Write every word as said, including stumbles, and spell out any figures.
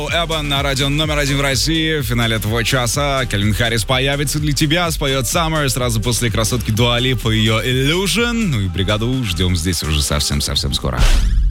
Эбон на радио номер один в России. В финале этого часа Кальвин Харрис появится для тебя, споет Summer сразу после красотки Дуа Липы и ее Illusion. Ну и бригаду ждем здесь уже совсем-совсем скоро.